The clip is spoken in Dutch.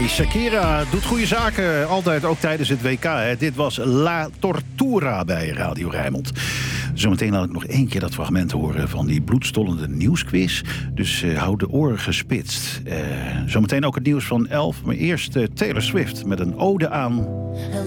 Shakira doet goede zaken, altijd ook tijdens het WK. Hè. Dit was La Tortura bij Radio Rijnmond. Zometeen laat ik nog één keer dat fragment horen van die bloedstollende nieuwsquiz. Dus houd de oren gespitst. Zometeen ook het nieuws van 11, maar eerst Taylor Swift met een ode aan...